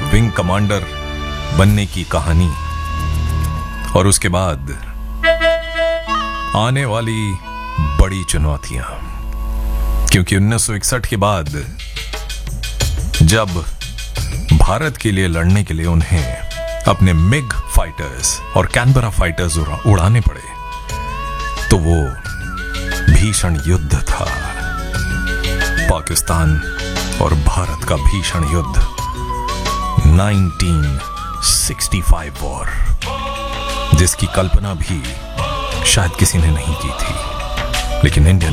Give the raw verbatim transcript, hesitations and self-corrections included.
Wing commander बनने की कहानी, और उसके बाद आने वाली बड़ी चुनौतियां। क्योंकि उन्नीस सौ इकसठ के बाद जब भारत के लिए लड़ने के लिए उन्हें अपने मिग फाइटर्स और कैनबरा फाइटर्स उड़ाने पड़े, तो वो भीषण युद्ध था, पाकिस्तान और भारत का भीषण युद्ध, उन्नीस सौ पैंसठ वॉर, जिसकी कल्पना भी शायद किसी ने नहीं की थी, लेकिन इंडियन